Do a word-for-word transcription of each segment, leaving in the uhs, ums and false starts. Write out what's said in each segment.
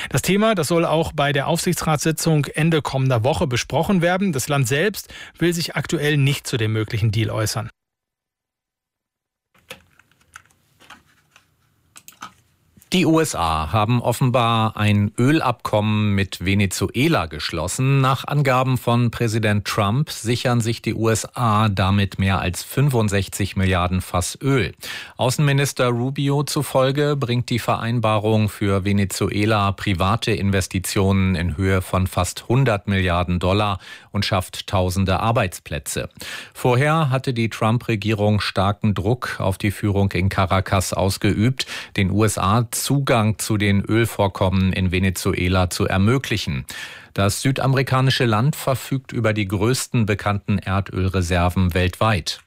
Das Thema, das soll auch bei der Aufsichtsratssitzung Ende kommender Woche besprochen werden. Das Land selbst will sich aktuell nicht zu dem möglichen Deal äußern. Die U S A haben offenbar ein Ölabkommen mit Venezuela geschlossen. Nach Angaben von Präsident Trump sichern sich die U S A damit mehr als fünfundsechzig Milliarden Fass Öl. Außenminister Rubio zufolge bringt die Vereinbarung für Venezuela private Investitionen in Höhe von fast hundert Milliarden Dollar und schafft tausende Arbeitsplätze. Vorher hatte die Trump-Regierung starken Druck auf die Führung in Caracas ausgeübt, den U S A Zugang zu den Ölvorkommen in Venezuela zu ermöglichen. Das südamerikanische Land verfügt über die größten bekannten Erdölreserven weltweit.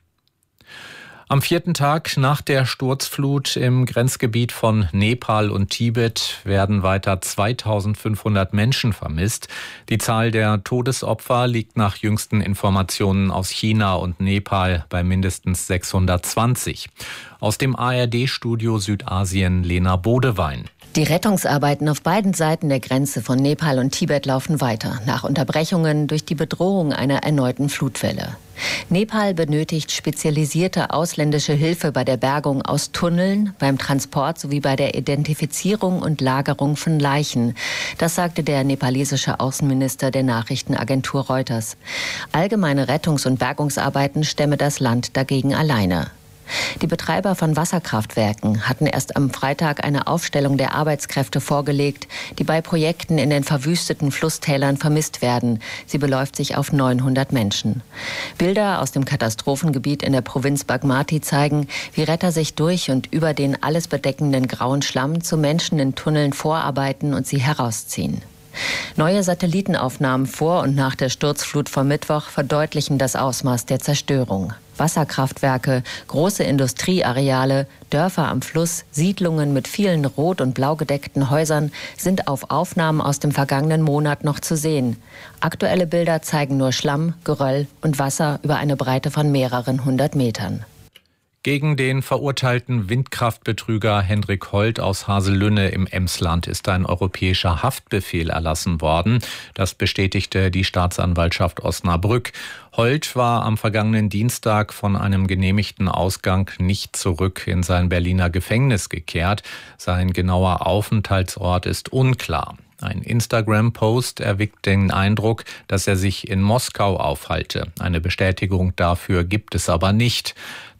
Am vierten Tag nach der Sturzflut im Grenzgebiet von Nepal und Tibet werden weiter zweitausendfünfhundert Menschen vermisst. Die Zahl der Todesopfer liegt nach jüngsten Informationen aus China und Nepal bei mindestens sechshundertzwanzig. Aus dem A R D-Studio Südasien Lena Bodewein. Die Rettungsarbeiten auf beiden Seiten der Grenze von Nepal und Tibet laufen weiter, nach Unterbrechungen durch die Bedrohung einer erneuten Flutwelle. Nepal benötigt spezialisierte ausländische Hilfe bei der Bergung aus Tunneln, beim Transport sowie bei der Identifizierung und Lagerung von Leichen. Das sagte der nepalesische Außenminister der Nachrichtenagentur Reuters. Allgemeine Rettungs- und Bergungsarbeiten stemme das Land dagegen alleine. Die Betreiber von Wasserkraftwerken hatten erst am Freitag eine Aufstellung der Arbeitskräfte vorgelegt, die bei Projekten in den verwüsteten Flusstälern vermisst werden. Sie beläuft sich auf neunhundert Menschen. Bilder aus dem Katastrophengebiet in der Provinz Bagmati zeigen, wie Retter sich durch und über den alles bedeckenden grauen Schlamm zu Menschen in Tunneln vorarbeiten und sie herausziehen. Neue Satellitenaufnahmen vor und nach der Sturzflut vom Mittwoch verdeutlichen das Ausmaß der Zerstörung. Wasserkraftwerke, große Industrieareale, Dörfer am Fluss, Siedlungen mit vielen rot- und blau gedeckten Häusern sind auf Aufnahmen aus dem vergangenen Monat noch zu sehen. Aktuelle Bilder zeigen nur Schlamm, Geröll und Wasser über eine Breite von mehreren hundert Metern. Gegen den verurteilten Windkraftbetrüger Hendrik Holt aus Haselünne im Emsland ist ein europäischer Haftbefehl erlassen worden. Das bestätigte die Staatsanwaltschaft Osnabrück. Holt war am vergangenen Dienstag von einem genehmigten Ausgang nicht zurück in sein Berliner Gefängnis gekehrt. Sein genauer Aufenthaltsort ist unklar. Ein Instagram-Post erweckt den Eindruck, dass er sich in Moskau aufhalte. Eine Bestätigung dafür gibt es aber nicht.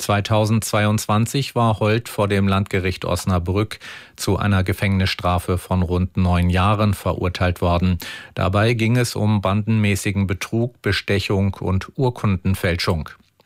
zweitausendzweiundzwanzig war Holt vor dem Landgericht Osnabrück zu einer Gefängnisstrafe von rund neun Jahren verurteilt worden. Dabei ging es um bandenmäßigen Betrug, Bestechung und Urkundenfälschung.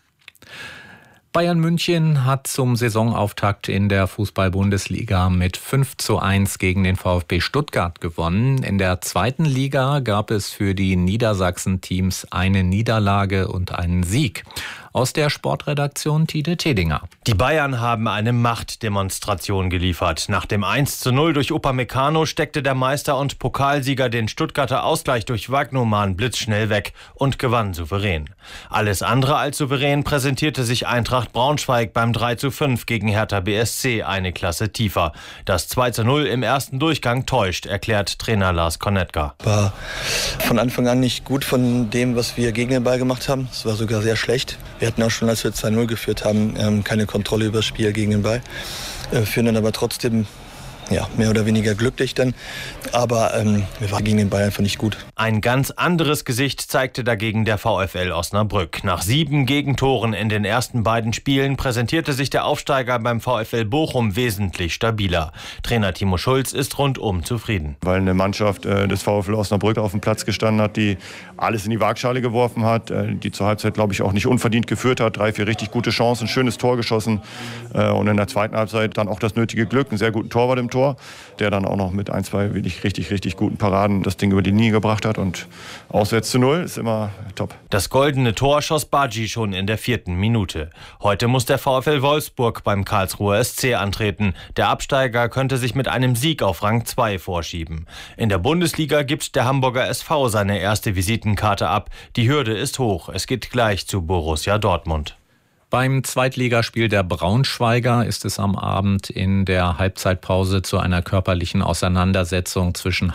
Bayern München hat zum Saisonauftakt in der Fußball-Bundesliga mit fünf zu eins gegen den VfB Stuttgart gewonnen. In der zweiten Liga gab es für die Niedersachsen-Teams eine Niederlage und einen Sieg. Aus der Sportredaktion Tide Tedinger. Die Bayern haben eine Machtdemonstration geliefert. Nach dem eins zu null durch Upamecano steckte der Meister und Pokalsieger den Stuttgarter Ausgleich durch Wagnumann blitzschnell weg und gewann souverän. Alles andere als souverän präsentierte sich Eintracht Braunschweig beim drei zu fünf gegen Hertha B S C eine Klasse tiefer. Das zwei zu null im ersten Durchgang täuscht, erklärt Trainer Lars Konetka. War von Anfang an nicht gut von dem, was wir gegen den Ball gemacht haben. Es war sogar sehr schlecht. Wir hatten auch schon, als wir zwei null geführt haben, keine Kontrolle über das Spiel gegen den Ball. Führen dann aber trotzdem ja, mehr oder weniger glücklich dann. Aber ähm, wir waren gegen den Ball einfach nicht gut. Ein ganz anderes Gesicht zeigte dagegen der VfL Osnabrück. Nach sieben Gegentoren in den ersten beiden Spielen präsentierte sich der Aufsteiger beim VfL Bochum wesentlich stabiler. Trainer Timo Schulz ist rundum zufrieden. Weil eine Mannschaft äh, des VfL Osnabrück auf dem Platz gestanden hat, die alles in die Waagschale geworfen hat, äh, die zur Halbzeit, glaube ich, auch nicht unverdient geführt hat. Drei, vier richtig gute Chancen, schönes Tor geschossen äh, und in der zweiten Halbzeit dann auch das nötige Glück, einen sehr guten Torwart im Tor, der dann auch noch mit ein, zwei wirklich richtig, richtig guten Paraden das Ding über die Linie gebracht hat. Und auswärts zu null ist immer top. Das goldene Tor schoss Badji schon in der vierten Minute. Heute muss der VfL Wolfsburg beim Karlsruher S C antreten. Der Absteiger könnte sich mit einem Sieg auf Rang zwei vorschieben. In der Bundesliga gibt der Hamburger S V seine erste Visitenkarte ab. Die Hürde ist hoch. Es geht gleich zu Borussia Dortmund. Beim Zweitligaspiel der Braunschweiger ist es am Abend in der Halbzeitpause zu einer körperlichen Auseinandersetzung zwischen